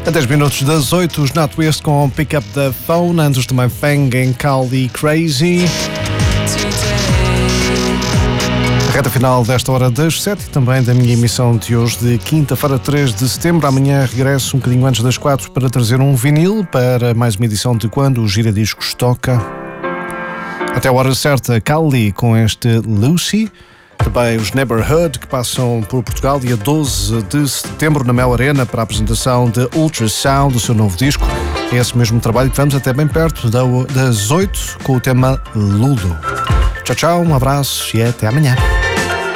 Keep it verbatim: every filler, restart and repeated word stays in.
A dez minutos das oito, os NatWest com Pick Up the Phone, antes também Fang em Cali Crazy. A reta final desta hora das sete e também da minha emissão de hoje de quinta-feira, três de setembro. Amanhã regresso um bocadinho antes das quatro para trazer um vinil para mais uma edição de Quando o Giradiscos toca. Até a hora certa, Cali com este Lucy. Também os Neighborhood, que passam por Portugal dia doze de setembro na Mel Arena para a apresentação de Ultrasound, do seu novo disco. É esse mesmo trabalho que vamos até bem perto das oito com o tema Ludo. Tchau, tchau, um abraço e até amanhã.